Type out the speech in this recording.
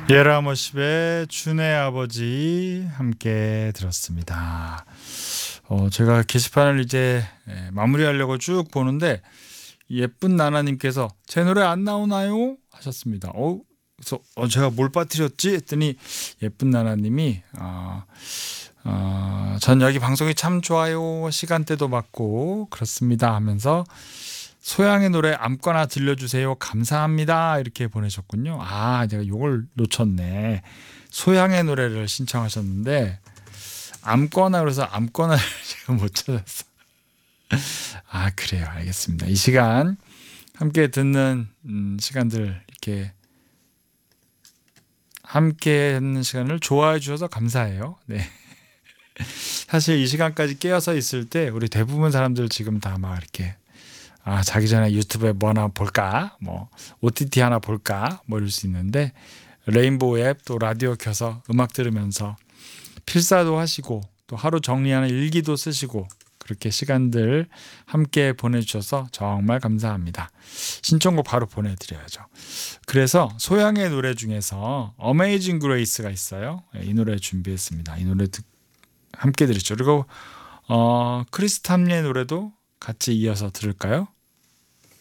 예라머십의 주네 아버지 함께 들었습니다. 제가 게시판을 이제 마무리하려고 쭉 보는데 예쁜 나나님께서 제 노래 안 나오나요? 하셨습니다. 그래서 제가 뭘 빠뜨렸지? 했더니 예쁜 나나님이 전 여기 방송이 참 좋아요. 시간대도 맞고 그렇습니다 하면서 소양의 노래 아무거나 들려주세요. 감사합니다. 이렇게 보내셨군요. 제가 이걸 놓쳤네. 소양의 노래를 신청하셨는데 아무거나 그래서 아무거나를 제가 못 찾았어. 그래요. 알겠습니다. 이 시간 함께 듣는 시간들 이렇게 함께 하는 시간을 좋아해 주셔서 감사해요. 네. 사실 이 시간까지 깨어서 있을 때 우리 대부분 사람들 지금 다 막 이렇게 자기 전에 유튜브에 뭐 하나 볼까, 뭐 OTT 하나 볼까, 뭐 이럴 수 있는데 레인보우 앱 또 라디오 켜서 음악 들으면서 필사도 하시고 또 하루 정리하는 일기도 쓰시고 그렇게 시간들 함께 보내주셔서 정말 감사합니다. 신청곡 바로 보내드려야죠. 그래서 소양의 노래 중에서 어메이징 그레이스가 있어요. 이 노래 준비했습니다. 이 노래 함께 들으시죠. 그리고 크리스탄의 노래도 같이 이어서 들을까요?